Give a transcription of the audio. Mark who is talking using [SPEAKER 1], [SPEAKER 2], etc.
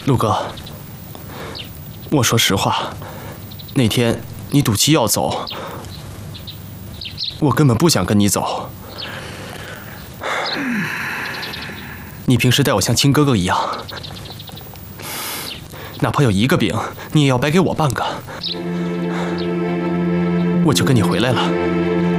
[SPEAKER 1] 陆哥，我说实话，那天你赌气要走，我根本不想跟你走。你平时待我像亲哥哥一样，哪怕有一个饼，你也要掰给我半个，我就跟你回来了。